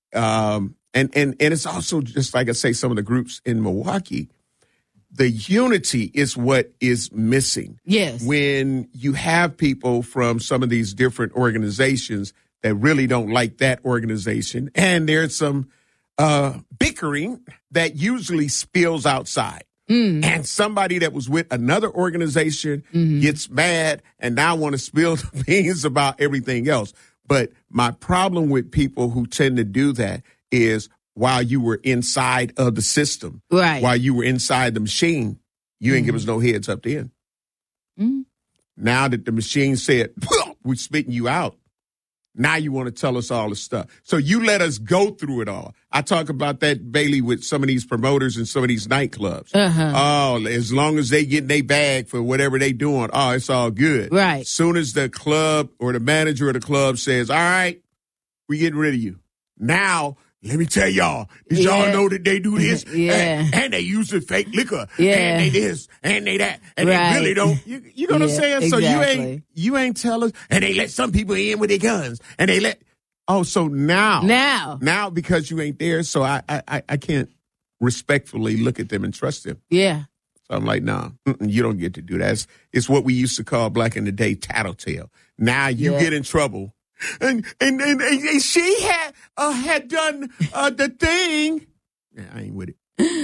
And it's also just like I say, some of the groups in Milwaukee, the unity is what is missing. Yes. When you have people from some of these different organizations that really don't like that organization, and there's some bickering that usually spills outside. And somebody that was with another organization gets mad and now want to spill the beans about everything else. But my problem with people who tend to do that is while you were inside of the system, right, while you were inside the machine, you ain't give us no heads up then. Now that the machine said, we're spitting you out, now you want to tell us all the stuff. So you let us go through it all. I talk about that, Bailey, with some of these promoters and some of these nightclubs. Oh, as long as they get their bag for whatever they doing, oh, it's all good. Right. Soon as the club or the manager of the club says, all right, we getting rid of you. Now, let me tell y'all, did y'all know that they do this? And they use the fake liquor. And they this, and they that. And they really don't. You know what I'm saying? Exactly. So you ain't tell us. And they let some people in with their guns. And they let. Oh, so now because you ain't there, so I can't respectfully look at them and trust them. Yeah. So I'm like, nah, you don't get to do that. It's what we used to call back in the day tattletale. Now you get in trouble. And she had done the thing. Yeah, I ain't with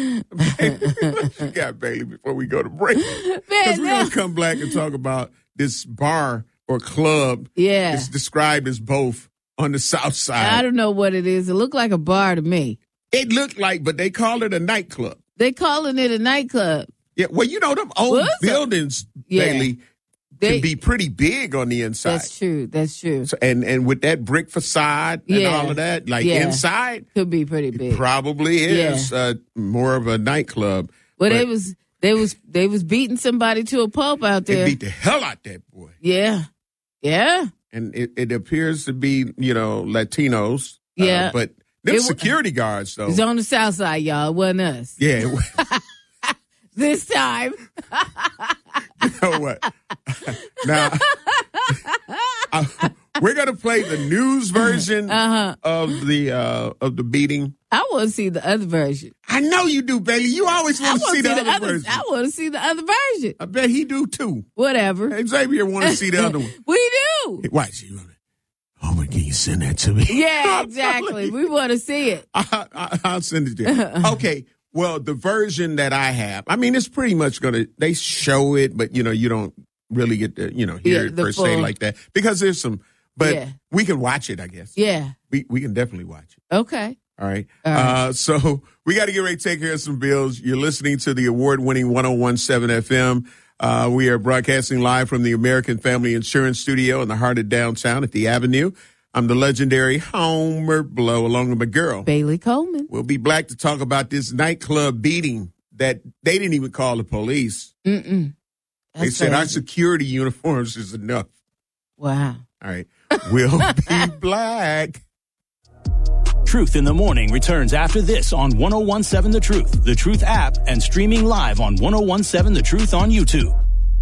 it. What you got, Bailey, before we go to break? Because we're going to come back and talk about this bar or club. Yeah. It's described as both on the south side. I don't know what it is. It looked like a bar to me. It looked like, but they call it a nightclub. They calling it a nightclub. Yeah, well, you know, them old buildings, Bailey, can be pretty big on the inside. That's true. So, and with that brick facade and all of that, like inside, could be pretty big. It probably is more of a nightclub. But they was beating somebody to a pulp out there. They beat the hell out that boy. Yeah. And it appears to be, Latinos. Yeah. But them security guards, though. It's on the south side, y'all. It wasn't us. Yeah. This time. You know what? Now, we're going to play the news version of the beating. I want to see the other version. I know you do, Bailey. You always want to see the other version. I want to see the other version. I bet he do, too. Whatever. Xavier want to see the other one. We do. Watch you. Oh, can you send that to me? Yeah, exactly. We want to see it. I'll send it to you. Okay. Well, the version that I have, I mean, it's pretty much they show it, but, you don't really get to, hear it per se like that. Because there's some, but we can watch it, I guess. Yeah. We can definitely watch it. Okay. All right. So we got to get ready to take care of some bills. You're listening to the award-winning 101.7 FM. We are broadcasting live from the American Family Insurance Studio in the heart of downtown at the Avenue. I'm the legendary Homer Blow, along with my girl, Bailey Coleman. We'll be back to talk about this nightclub beating that they didn't even call the police. They said our security uniforms is enough. Wow. All right. We'll be black. Truth in the Morning returns after this on 101.7 The Truth app, and streaming live on 101.7 The Truth on YouTube.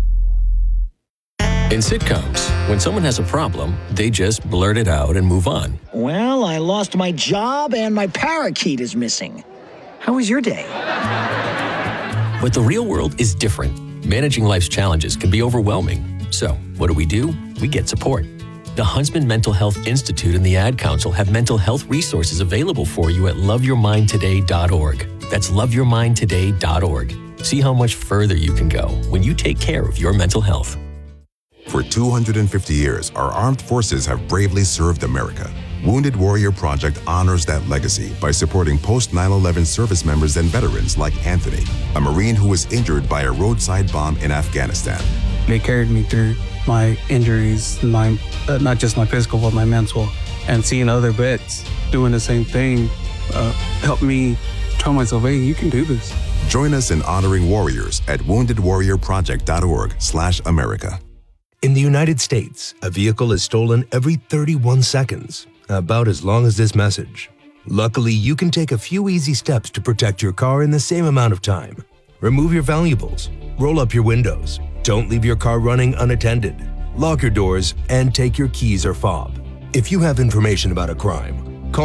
In sitcoms, when someone has a problem, they just blurt it out and move on. Well, I lost my job and my parakeet is missing. How was your day? But the real world is different. Managing life's challenges can be overwhelming. So, what do? We get support. The Huntsman Mental Health Institute and the Ad Council have mental health resources available for you at loveyourmindtoday.org. That's loveyourmindtoday.org. See how much further you can go when you take care of your mental health. For 250 years, our armed forces have bravely served America. Wounded Warrior Project honors that legacy by supporting post-9/11 service members and veterans like Anthony, a Marine who was injured by a roadside bomb in Afghanistan. They carried me through my injuries, not just my physical, but my mental. And seeing other vets doing the same thing helped me tell myself, hey, you can do this. Join us in honoring warriors at woundedwarriorproject.org/America. In the United States, a vehicle is stolen every 31 seconds, about as long as this message. Luckily, you can take a few easy steps to protect your car in the same amount of time. Remove your valuables, roll up your windows, don't leave your car running unattended, lock your doors, and take your keys or fob. If you have information about a crime,